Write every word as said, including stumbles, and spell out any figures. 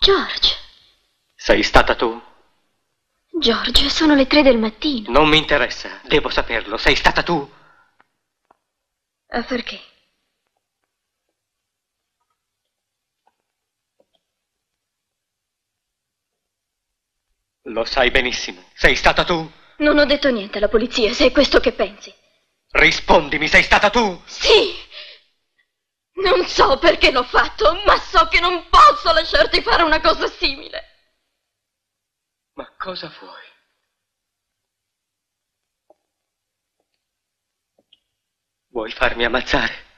George. Sei stata tu? George, sono le tre del mattino. Non mi interessa, devo saperlo. Sei stata tu? Ah, perché? Lo sai benissimo. Sei stata tu? Non ho detto niente alla polizia, se è questo che pensi. Rispondimi, sei stata tu? Sì! Non so perché l'ho fatto, ma so che non posso lasciarti fare una cosa simile. Ma cosa vuoi? Vuoi farmi ammazzare?